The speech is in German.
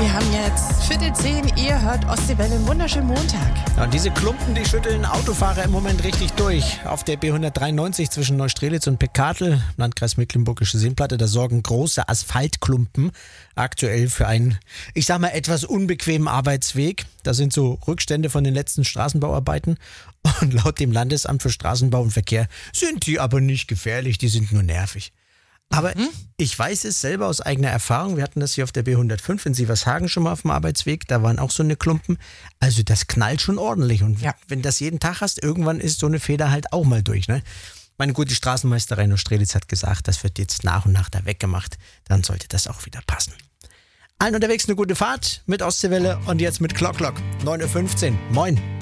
Wir haben jetzt 9:45, ihr hört Ostseewelle, einen wunderschönen Montag. Ja, und diese Klumpen, die schütteln Autofahrer im Moment richtig durch. Auf der B193 zwischen Neustrelitz und Peckartel, im Landkreis Mecklenburgische Seenplatte, da sorgen große Asphaltklumpen aktuell für einen, ich sag mal, etwas unbequemen Arbeitsweg. Da sind so Rückstände von den letzten Straßenbauarbeiten. Und laut dem Landesamt für Straßenbau und Verkehr sind die aber nicht gefährlich, die sind nur nervig. Aber ich weiß es selber aus eigener Erfahrung. Wir hatten das hier auf der B105 in Sievershagen schon mal auf dem Arbeitsweg. Da waren auch so eine Klumpen. Also das knallt schon ordentlich. Und wenn das jeden Tag hast, irgendwann ist so eine Feder halt auch mal durch. Ne? Meine gute Straßenmeisterin Neustrelitz hat gesagt, das wird jetzt nach und nach da weggemacht. Dann sollte das auch wieder passen. Allen unterwegs eine gute Fahrt mit Ostseewelle und jetzt mit Clock 9:15 Uhr. Moin.